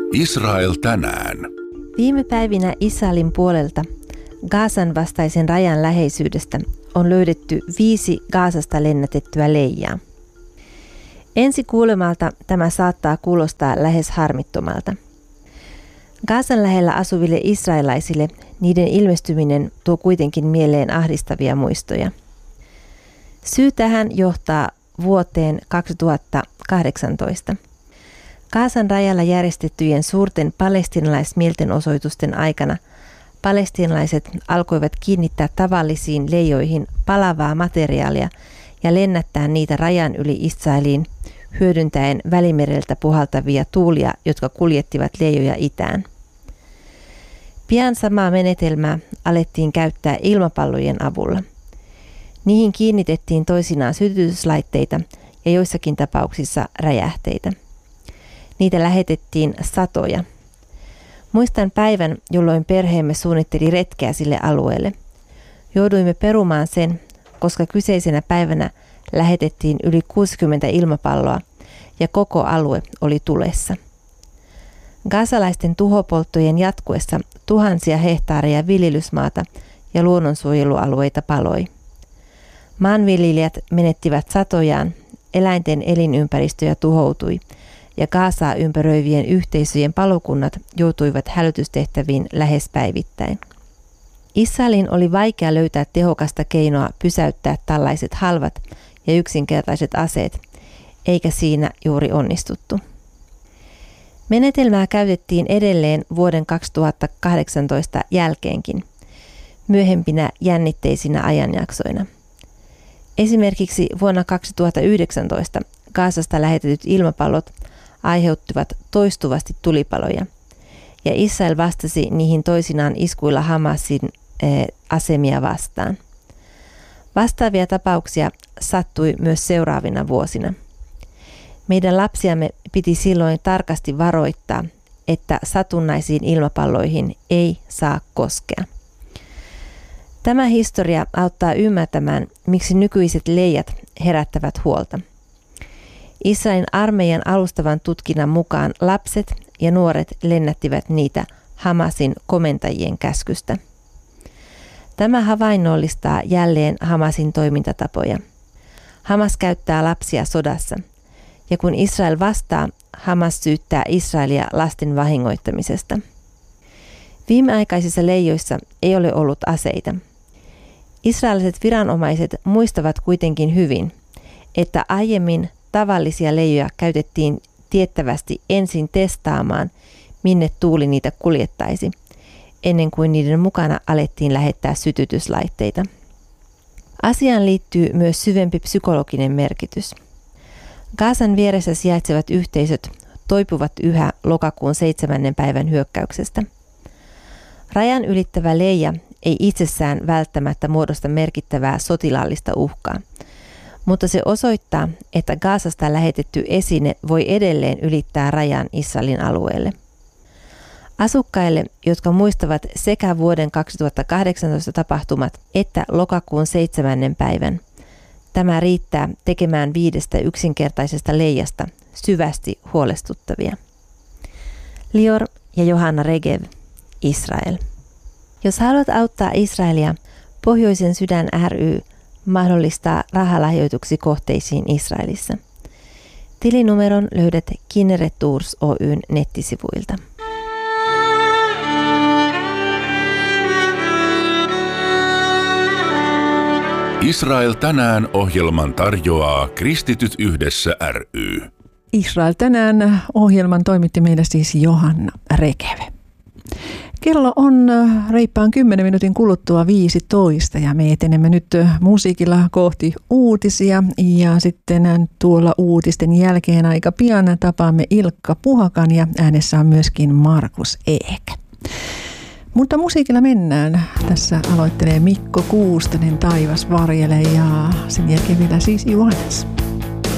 Israel tänään. Viime päivinä Israelin puolelta Gazan vastaisen rajan läheisyydestä on löydetty 5 Gazasta lennätettyä leijaa. Ensi kuulemalta tämä saattaa kuulostaa lähes harmittomalta. Gazan lähellä asuville israelaisille niiden ilmestyminen tuo kuitenkin mieleen ahdistavia muistoja. Syy tähän johtaa vuoteen 2018. Gazan rajalla järjestettyjen suurten palestiinalaismieltenosoitusten aikana palestiinalaiset alkoivat kiinnittää tavallisiin leijoihin palavaa materiaalia ja lennättää niitä rajan yli Israeliin hyödyntäen Välimereltä puhaltavia tuulia, jotka kuljettivat leijoja itään. Pian samaa menetelmää alettiin käyttää ilmapallojen avulla. Niihin kiinnitettiin toisinaan sytytyslaitteita ja joissakin tapauksissa räjähteitä. Niitä lähetettiin satoja. Muistan päivän, jolloin perheemme suunnitteli retkeä sille alueelle. Jouduimme perumaan sen, koska kyseisenä päivänä lähetettiin yli 60 ilmapalloa ja koko alue oli tulessa. Gazalaisten tuhopolttojen jatkuessa tuhansia hehtaareja viljelysmaata ja luonnonsuojelualueita paloi. Maanviljelijät menettivät satojaan, eläinten elinympäristöjä tuhoutui ja Gazaa ympäröivien yhteisöjen palokunnat joutuivat hälytystehtäviin lähes päivittäin. Israelin oli vaikea löytää tehokasta keinoa pysäyttää tällaiset halvat ja yksinkertaiset aseet, eikä siinä juuri onnistuttu. Menetelmää käytettiin edelleen vuoden 2018 jälkeenkin, myöhempinä jännitteisinä ajanjaksoina. Esimerkiksi vuonna 2019 Gazasta lähetetyt ilmapallot aiheuttivat toistuvasti tulipaloja, ja Israel vastasi niihin toisinaan iskuilla Hamasin asemia vastaan. Vastaavia tapauksia sattui myös seuraavina vuosina. Meidän lapsiamme piti silloin tarkasti varoittaa, että satunnaisiin ilmapalloihin ei saa koskea. Tämä historia auttaa ymmärtämään, miksi nykyiset leijat herättävät huolta. Israelin armeijan alustavan tutkinnan mukaan lapset ja nuoret lennättivät niitä Hamasin komentajien käskystä. Tämä havainnollistaa jälleen Hamasin toimintatapoja. Hamas käyttää lapsia sodassa, ja kun Israel vastaa, Hamas syyttää Israelia lasten vahingoittamisesta. Viimeaikaisissa leijoissa ei ole ollut aseita. Israeliset viranomaiset muistavat kuitenkin hyvin, että aiemmin tavallisia leijoja käytettiin tiettävästi ensin testaamaan, minne tuuli niitä kuljettaisi, ennen kuin niiden mukana alettiin lähettää sytytyslaitteita. Asiaan liittyy myös syvempi psykologinen merkitys. Gazan vieressä sijaitsevat yhteisöt toipuvat yhä lokakuun 7. päivän hyökkäyksestä. Rajan ylittävä leija ei itsessään välttämättä muodosta merkittävää sotilaallista uhkaa, mutta se osoittaa, että Gazasta lähetetty esine voi edelleen ylittää rajan Israelin alueelle. Asukkaille, jotka muistavat sekä vuoden 2018 tapahtumat että lokakuun 7. päivän, tämä riittää tekemään 5 yksinkertaisesta leijasta syvästi huolestuttavia. Lior ja Johanna Regev, Israel. Jos haluat auttaa Israelia, Pohjoisen sydän ry mahdollistaa rahalahjoituksi kohteisiin Israelissa. Tilinumeron löydät Kinneret Tours Oyn nettisivuilta. Israel tänään -ohjelman tarjoaa Kristityt yhdessä ry. Israel tänään -ohjelman toimitti meille siis Johanna Rekeve. Kello on reippaan 10 minuutin kuluttua 15 ja me etenemme nyt musiikilla kohti uutisia ja sitten tuolla uutisten jälkeen aika pian tapaamme Ilkka Puhakan ja äänessä on myöskin Markus Eek. Mutta musiikilla mennään. Tässä aloittelee Mikko Kuustonen Taivas varjelee ja sen jälkeen vielä siis Johannes.